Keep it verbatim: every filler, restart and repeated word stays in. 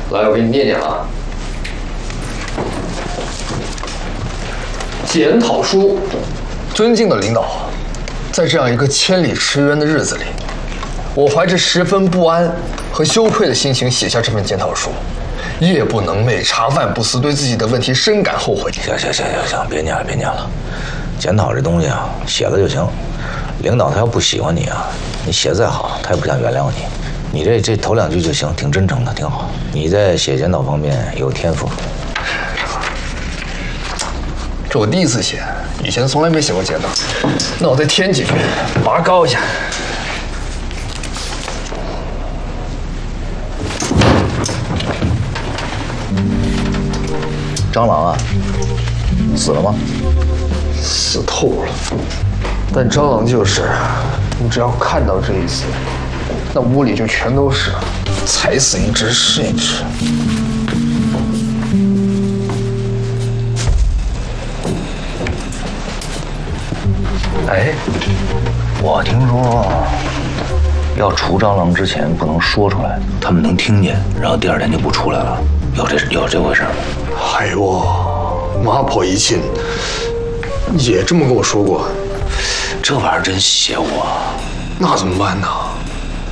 来，我给你念念啊。检讨书，尊敬的领导，在这样一个千里驰援的日子里，我怀着十分不安和羞愧的心情写下这份检讨书。夜不能寐，茶饭不思，对自己的问题深感后悔。 行行行行行，别念了别念了，检讨这东西啊，写了就行。领导他要不喜欢你啊，你写再好，他也不想原谅你。你这这头两句就行，挺真诚的，挺好。你在写检讨方面有天赋。 这我第一次写，以前从来没写过检讨。那我再添几句，拔高一下。 蟑螂啊，死了吗？ 死透了。但蟑螂就是，你只要看到这一次，那屋里就全都是，踩死一只是一只。 哎，我听说要除蟑螂之前不能说出来，他们能听见，然后第二天就不出来了。有这有这回事吗？ 哎呦，妈婆一亲也这么跟我说过。 这玩意儿真邪乎啊！ 那怎么办呢？